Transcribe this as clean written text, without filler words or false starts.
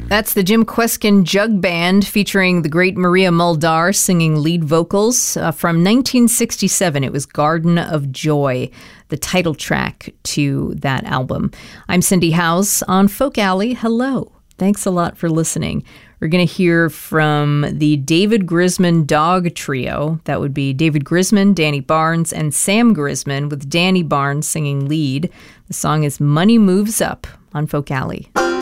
That's the Jim Kweskin Jug Band featuring the great Maria Muldaur singing lead vocals from 1967. It was Garden of Joy, the title track to that album. I'm Cindy Howes on Folk Alley. Hello. Thanks a lot for listening. We're going to hear from the David Grisman Dog Trio. That would be David Grisman, Danny Barnes, and Sam Grisman with Danny Barnes singing lead. The song is Money Moves Up on Folk Alley.